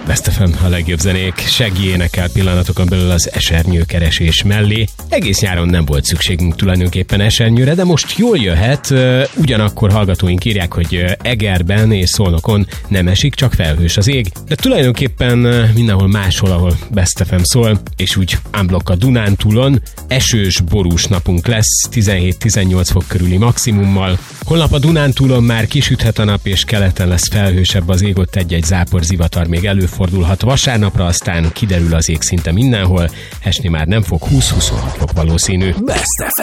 Best FM a legjobb zenék, Shaggy énekel pillanatokon belül az esernyőkeresés mellé. Egész nyáron nem volt szükségünk tulajdonképpen esernyőre, de most jól jöhet. Ugyanakkor hallgatóink írják, hogy Egerben és Szolnokon nem esik, csak felhős az ég. De tulajdonképpen mindenhol máshol, ahol Best FM szól, és úgy unblock a Dunántúlon. Esős, borús napunk lesz, 17-18 fok körüli maximummal. Holnap a Dunántúlon már kisüthet a nap, és keleten lesz felhősebb az ég, ott egy-egy zápor, zivatar még előfordulhat. Vasárnapra aztán kiderül az ég szinte mindenhol, esni már nem fog, 20-26 fok valószínű. Best FM.